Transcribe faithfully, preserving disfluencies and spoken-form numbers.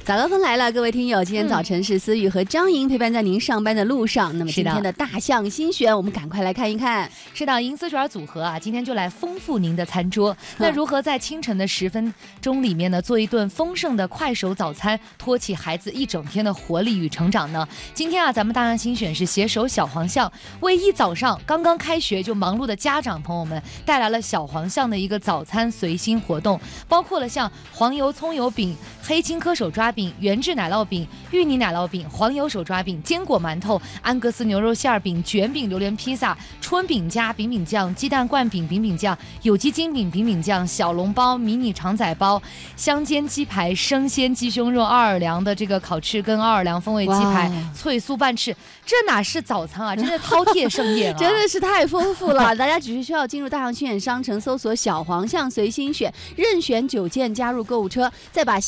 早高峰来了，各位听友，今天早晨是思雨和张莹陪伴在您上班的路上。那么今天的大象新选，我们赶快来看一看。 是的，银丝卷组合啊，今天就来丰富您的餐桌。那如何在清晨的十分钟里面呢，做一顿丰盛的快手早餐，托起孩子一整天的活力与成长呢？今天啊，咱们大象新选是携手小黄象，为一早上刚刚开学就忙碌的家长朋友们带来了小黄象的一个早餐随心活动，包括了像黄油葱油饼、黑青稞手抓饼、原制奶酪饼、芋泥奶酪饼、黄油手抓饼、坚果馒头、安格斯牛肉馅饼、卷饼、榴莲披萨、春饼加饼饼酱、鸡蛋灌饼饼饼酱、有机精饼饼饼酱、小笼包、迷你肠仔包、香煎鸡排、生鲜鸡胸肉、奥尔良的这个烤翅跟奥尔良风味鸡排、脆酥半翅，这哪是早餐啊，真是饕餮盛宴啊！ 真的是太丰富了，大家只是需要进入大象新选商城，搜索小黄象随心选，任选九件加入购物车，再把